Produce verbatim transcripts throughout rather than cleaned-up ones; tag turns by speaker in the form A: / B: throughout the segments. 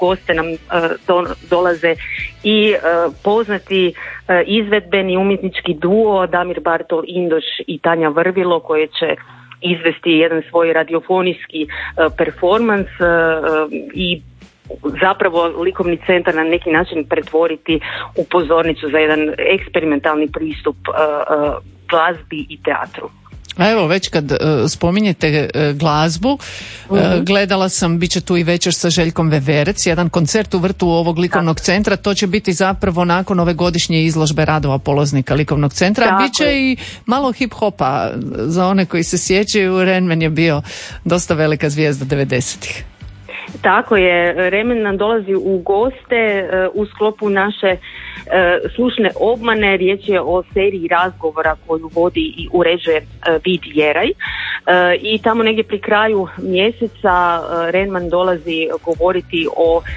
A: goste nam do, dolaze i poznati izvedbeni umjetnički duo Damir Bartol Indoš i Tanja Vrvilo, koje će izvesti jedan svoj radiofonijski performans i zapravo likovni centar na neki način pretvoriti u pozornicu za jedan eksperimentalni pristup uh, uh, glazbi i teatru.
B: A evo, već kad uh, spominjete uh, glazbu, uh, mm-hmm. gledala sam, bit će tu i večer sa Željkom Veverec, jedan koncert u vrtu ovog likovnog da. centra, to će biti zapravo nakon ove godišnje izložbe radova polaznika likovnog centra, a bit će i malo hip-hopa, za one koji se sjećaju, Renman je bio dosta velika zvijezda devedesetih.
A: Tako je, Remen nam dolazi u goste uh, u sklopu naše uh, slušne obmane. Riječ je o seriji razgovora koju vodi i uređuje uh, Vid Jeraj uh, i tamo negdje pri kraju mjeseca uh, Renman dolazi govoriti o uh,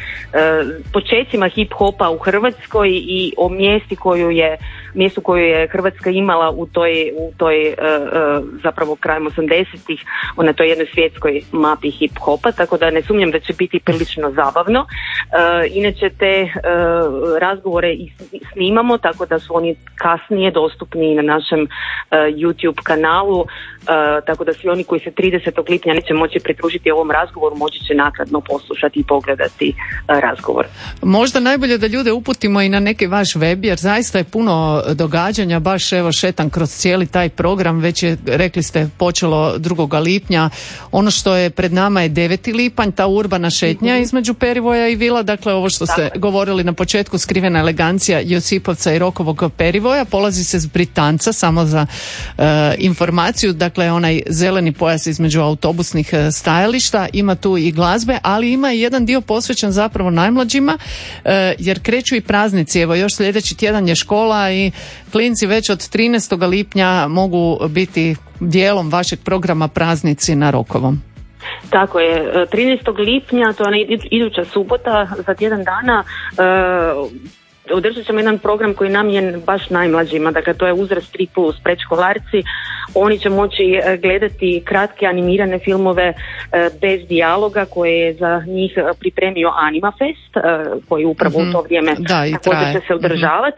A: počecima hip-hopa u Hrvatskoj i o mjesti koju je mjestu koju je Hrvatska imala u toj, u toj uh, uh, zapravo krajem osamdesetih na toj jednoj svjetskoj mapi hip-hopa, tako da ne sumnjam da će biti prilično zabavno. Uh, inače te uh, razgovore i snimamo, tako da su oni kasnije dostupni na našem uh, YouTube kanalu, uh, tako da svi oni koji se tridesetog lipnja neće moći pridružiti ovom razgovoru moći će naknadno poslušati i pogledati uh, razgovor.
B: Možda najbolje da ljude uputimo i na neki vaš web, jer zaista je puno događanja, baš evo šetam kroz cijeli taj program, već je, rekli ste, počelo drugog lipnja, ono što je pred nama je deveti lipanj, ta urbana šetnja između Perivoja i Vila, dakle ovo što ste dakle. govorili na početku, skrivena elegancija Josipovca i Rokovog Perivoja, polazi se s Britanca, samo za uh, informaciju, dakle onaj zeleni pojas između autobusnih stajališta, ima tu i glazbe, ali ima i jedan dio posvećen zapravo najmlađima, uh, jer kreću i praznici, evo još sljedeći tjedan je škola i klinci već od trinaestog lipnja mogu biti dijelom vašeg programa Praznici na Rokovom.
A: Tako je, trinaestog lipnja, to je iduća subota, za tjedan dana, uh, održat ćemo jedan program koji je namijenjen baš najmlađima, dakle to je uzrast tri plus, predškolarci. Oni će moći gledati kratke animirane filmove bez dijaloga koje je za njih pripremio Animafest, koji upravo mm-hmm. u to vrijeme
B: da,
A: također će se održavati.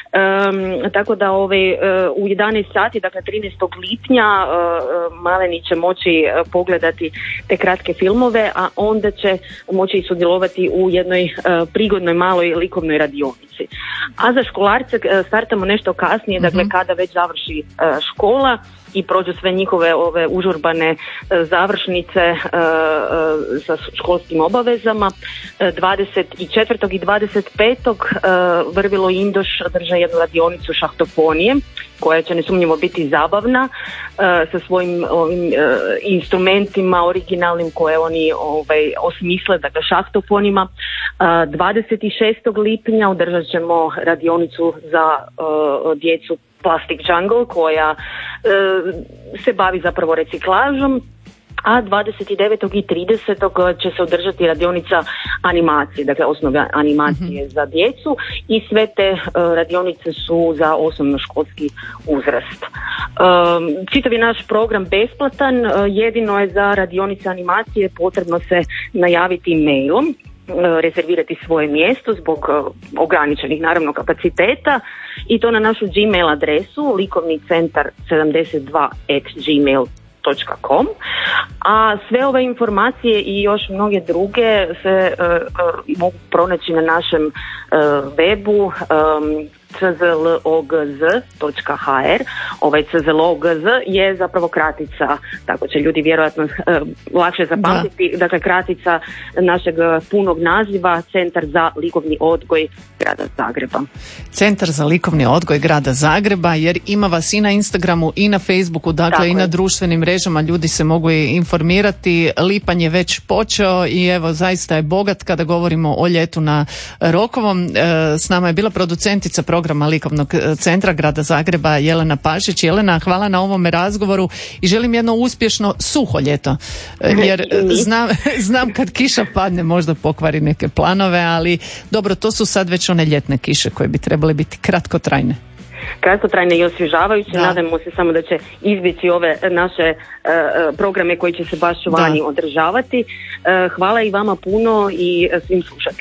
A: Um, tako da ovaj, u jedanaest sati, dakle trinaestog lipnja, maleni će moći pogledati te kratke filmove, a onda će moći i sudjelovati u jednoj prigodnoj maloj likovnoj radionici. A za školarce startamo nešto kasnije, dakle mm-hmm. kada već završi škola i prođu sve njihove ove užurbane završnice sa školskim obavezama. dvadeset četvrtog i dvadeset petog Vrvilo i Indoš drže jednu radionicu šahtofonije, koja će nesumnjivo biti zabavna sa svojim ovim instrumentima originalnim koje oni ovaj, osmisle, dakle šahtofonima. dvadeset šestog lipnja održat ćemo radionicu za djecu Plastic Jungle, koja e, se bavi zapravo reciklažom, a dvadeset devetog i tridesetog će se održati radionica animacije, dakle osnove animacije mm-hmm. za djecu, i sve te e, radionice su za osnovnoškolski uzrast. E, čitav je naš program besplatan, e, jedino je za radionice animacije potrebno se najaviti mailom, rezervirati svoje mjesto zbog uh, ograničenih naravno kapaciteta, i to na našu Gmail adresu likovni centar sedamdeset dva at gmail dot com, a sve ove informacije i još mnoge druge se uh, uh, mogu pronaći na našem uh, webu um, c z l o g z dot h r. Ovaj c z l o g z je zapravo kratica, tako će ljudi vjerojatno uh, lakše zapamtiti, da. Dakle kratica našeg punog naziva, Centar za likovni odgoj grada Zagreba.
B: Centar za likovni odgoj grada Zagreba, jer ima vas i na Instagramu i na Facebooku, dakle tako i na društvenim mrežama, ljudi se mogu informirati. Lipanj je već počeo i evo zaista je bogat kada govorimo o ljetu na Rokovom. E, s nama je bila producentica programa Likovnog centra grada Zagreba Jelena Pašić. Jelena, hvala na ovome razgovoru i želim jedno uspješno suho ljeto, jer znam, znam kad kiša padne možda pokvari neke planove, ali dobro, to su sad već one ljetne kiše koje bi trebale biti kratkotrajne.
A: Kratkotrajne i osvježavajuće, da. Nadamo se samo da će izbjeći ove naše uh, programe koji će se baš vani održavati. Uh, hvala i vama puno i svim slušateljima.